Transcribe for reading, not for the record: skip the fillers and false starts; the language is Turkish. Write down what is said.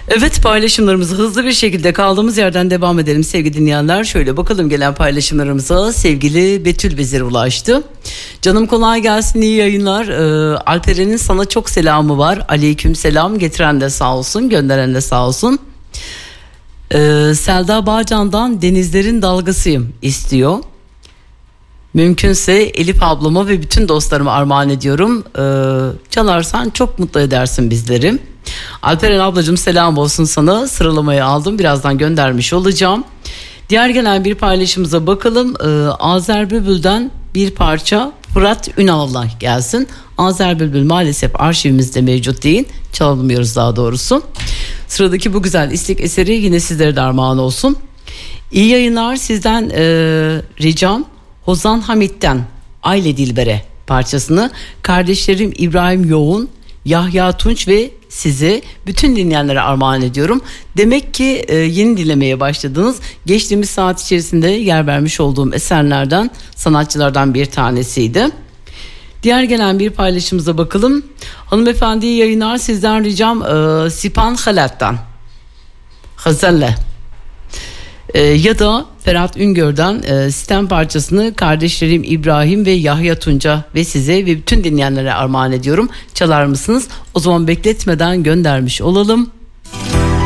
Evet, paylaşımlarımızı hızlı bir şekilde kaldığımız yerden devam edelim sevgili dinleyenler. Şöyle bakalım gelen paylaşımlarımıza. Sevgili Betül Bezir ulaştı. Canım kolay gelsin, iyi yayınlar. Alperen'in sana çok selamı var. Aleyküm selam. Getiren de sağ olsun, gönderen de sağ olsun. Selda Bağcan'dan denizlerin dalgasıyım istiyor. Mümkünse Elif ablama ve bütün dostlarıma armağan ediyorum. Çalarsan çok mutlu edersin bizleri. Alperen ablacığım selam olsun sana. Sıralamayı aldım, birazdan göndermiş olacağım. Diğer gelen bir paylaşımıza bakalım. Azer Bülbül'den bir parça Fırat Ünal'la gelsin. Azer Bülbül maalesef arşivimizde mevcut değil. Çalamıyoruz daha doğrusu. Sıradaki bu güzel istek eseri yine sizlere de armağan olsun. İyi yayınlar, sizden ricam Hozan Hamit'ten Aile Dilber'e parçasını kardeşlerim İbrahim Yoğun, Yahya Tunç ve size bütün dinleyenlere armağan ediyorum. Demek ki yeni dinlemeye başladınız. Geçtiğimiz saat içerisinde yer vermiş olduğum eserlerden, sanatçılardan bir tanesiydi. Diğer gelen bir paylaşımıza bakalım. Hanımefendi yayınlar, sizden ricam Sipan Halat'tan Hazelle ya da Ferhat Üngör'den sistem parçasını kardeşlerim İbrahim ve Yahya Tunca ve size ve bütün dinleyenlere armağan ediyorum. Çalar mısınız? O zaman bekletmeden göndermiş olalım.